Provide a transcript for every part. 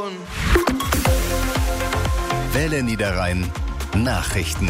Welle Niederrhein Nachrichten.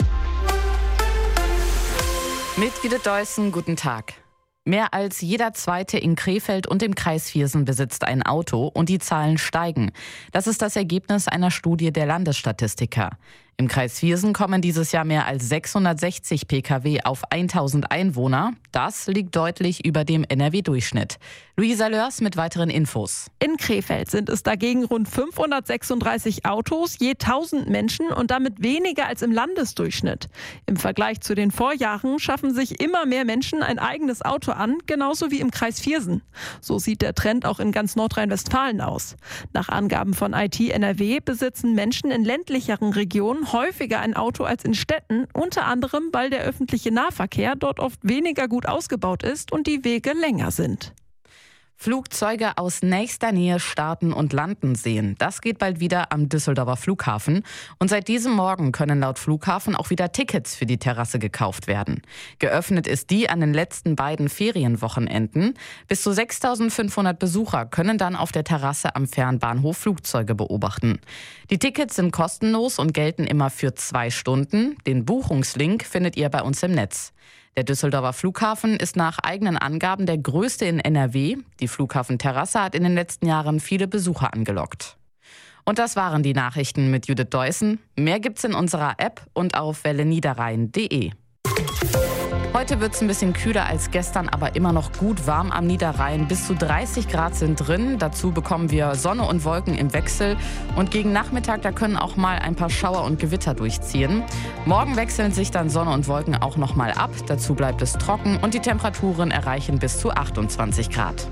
Mit Judith Deussen, guten Tag. Mehr als jeder Zweite in Krefeld und im Kreis Viersen besitzt ein Auto und die Zahlen steigen. Das ist das Ergebnis einer Studie der Landesstatistiker. Im Kreis Viersen kommen dieses Jahr mehr als 660 Pkw auf 1000 Einwohner. Das liegt deutlich über dem NRW-Durchschnitt. Luisa Lörs mit weiteren Infos. In Krefeld sind es dagegen rund 536 Autos je 1000 Menschen und damit weniger als im Landesdurchschnitt. Im Vergleich zu den Vorjahren schaffen sich immer mehr Menschen ein eigenes Auto an, genauso wie im Kreis Viersen. So sieht der Trend auch in ganz Nordrhein-Westfalen aus. Nach Angaben von IT NRW besitzen Menschen in ländlicheren Regionen häufiger ein Auto als in Städten, unter anderem, weil der öffentliche Nahverkehr dort oft weniger gut ausgebaut ist und die Wege länger sind. Flugzeuge aus nächster Nähe starten und landen sehen. Das geht bald wieder am Düsseldorfer Flughafen. Und seit diesem Morgen können laut Flughafen auch wieder Tickets für die Terrasse gekauft werden. Geöffnet ist die an den letzten beiden Ferienwochenenden. Bis zu 6.500 Besucher können dann auf der Terrasse am Fernbahnhof Flugzeuge beobachten. Die Tickets sind kostenlos und gelten immer für 2 Stunden. Den Buchungslink findet ihr bei uns im Netz. Der Düsseldorfer Flughafen ist nach eigenen Angaben der größte in NRW. Die Flughafenterrasse hat in den letzten Jahren viele Besucher angelockt. Und das waren die Nachrichten mit Judith Deussen. Mehr gibt's in unserer App und auf welleniederrhein.de. Heute wird es ein bisschen kühler als gestern, aber immer noch gut warm am Niederrhein. Bis zu 30 Grad sind drin. Dazu bekommen wir Sonne und Wolken im Wechsel. Und gegen Nachmittag, da können auch mal ein paar Schauer und Gewitter durchziehen. Morgen wechseln sich dann Sonne und Wolken auch noch mal ab. Dazu bleibt es trocken und die Temperaturen erreichen bis zu 28 Grad.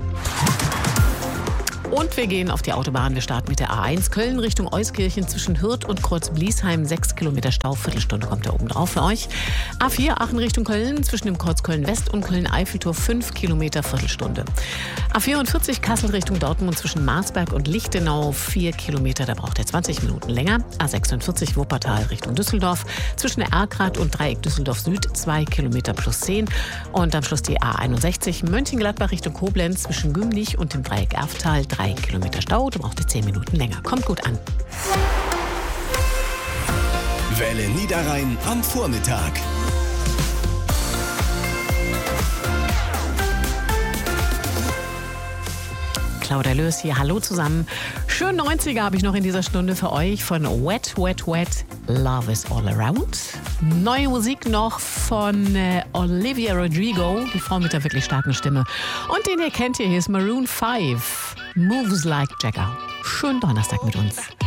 Und wir gehen auf die Autobahn. Wir starten mit der A1 Köln Richtung Euskirchen zwischen Hürth und Kreuz-Bliesheim. 6 Kilometer Stau, Viertelstunde kommt da oben drauf für euch. A4 Aachen Richtung Köln zwischen dem Kreuz Köln-West und Köln-Eiffeltor 5 Kilometer, Viertelstunde. A44 Kassel Richtung Dortmund zwischen Marsberg und Lichtenau 4 Kilometer, da braucht ihr 20 Minuten länger. A46 Wuppertal Richtung Düsseldorf zwischen der Erkrath und Dreieck Düsseldorf Süd 2 Kilometer plus 10. Und am Schluss die A61 Mönchengladbach Richtung Koblenz zwischen Gümlich und dem Dreieck Erftal 3 Kilometer Stau, da braucht ihr 10 Minuten länger. Kommt gut an. Welle Niederrhein am Vormittag. Claudia Lös hier, hallo zusammen. Schön 90er habe ich noch in dieser Stunde für euch von Wet, Wet, Wet, Love is All Around. Neue Musik noch von Olivia Rodrigo, die Frau mit der wirklich starken Stimme. Und den ihr kennt, hier ist Maroon 5, Moves Like Jagger. Schönen Donnerstag mit uns.